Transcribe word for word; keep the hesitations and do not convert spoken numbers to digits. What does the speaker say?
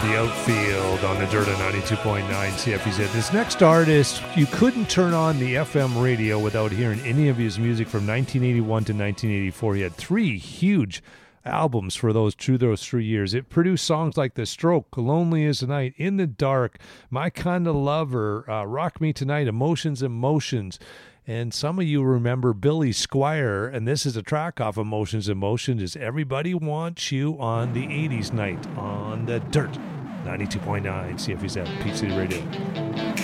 The Outfield on the Dirt at ninety-two point nine C F E Z. This next artist, you couldn't turn on the F M radio without hearing any of his music from nineteen eighty-one to nineteen eighty-four. He had three huge albums for those through those three years. It produced songs like The Stroke, Lonely as the Night, In the Dark, My Kind of Lover, uh, Rock Me Tonight, Emotions, Emotions. And some of you remember Billy Squire, and this is a track off Emotions, Emotions, is Everybody Wants You on the eighties Night on the Dirt. ninety-two point nine C F E Z, Peach City Radio.